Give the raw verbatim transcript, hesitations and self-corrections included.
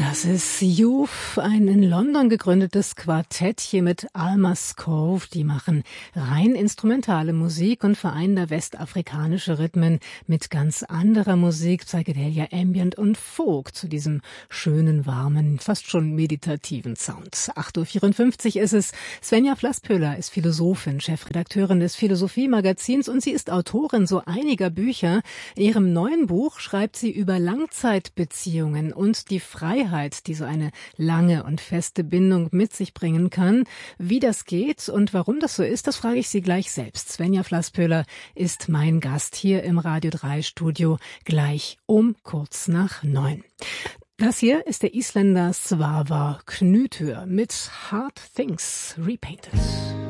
Das ist Youth, ein in London gegründetes Quartett hier mit Alma's Cove. Die machen rein instrumentale Musik und vereinen da westafrikanische Rhythmen mit ganz anderer Musik, Psychedelia, Ambient und Folk zu diesem schönen, warmen, fast schon meditativen Sound. acht Uhr vierundfünfzig ist es. Svenja Flasspöhler ist Philosophin, Chefredakteurin des Philosophie-Magazins und sie ist Autorin so einiger Bücher. In ihrem neuen Buch schreibt sie über Langzeitbeziehungen und die Freiheit, die so eine lange und feste Bindung mit sich bringen kann. Wie das geht und warum das so ist, das frage ich Sie gleich selbst. Svenja Flasspöhler ist mein Gast hier im Radio drei Studio gleich um kurz nach neun. Das hier ist der Isländer Svavar Knütur mit Hard Things Repainted.